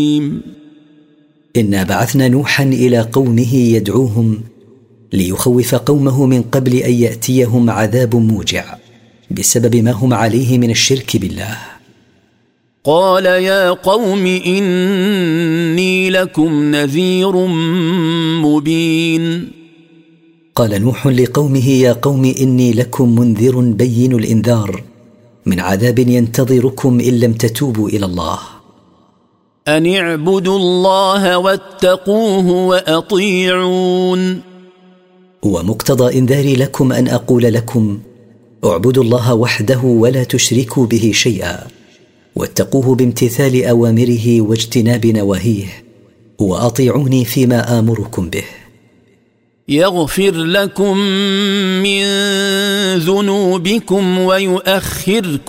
إنا بعثنا نوحا إلى قومه يدعوهم ليخوف قومه من قبل أن يأتيهم عذاب موجع بسبب ما هم عليه من الشرك بالله. قال يا قوم إني لكم نذير مبين. قال نوح لقومه يا قوم إني لكم منذر بين الإنذار من عذاب ينتظركم إن لم تتوبوا إلى الله. أن اعبدوا الله واتقوه وأطيعون. ومقتضى إنذاري لكم أن أقول لكم اعبدوا الله وحده ولا تشركوا به شيئا، واتقوه بامتثال أوامره واجتناب نواهيه، وأطيعوني فيما آمركم به. يغفر لكم من ذنوبكم ويؤخركم